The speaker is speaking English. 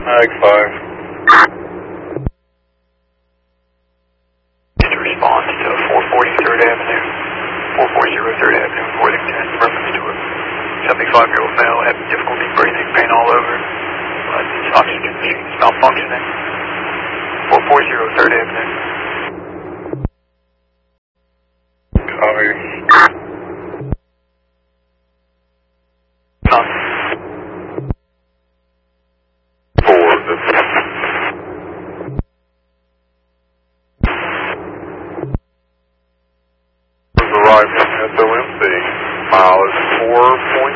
X5. Just a response to 440 3rd Avenue, 440 3rd Avenue, Worthington, reference to a 75-year-old male having difficulty breathing, pain all over. His oxygen machine is malfunctioning. 440 3rd Avenue. Copy. None. 4 to arriving at the SOMC. Mileage 4.0.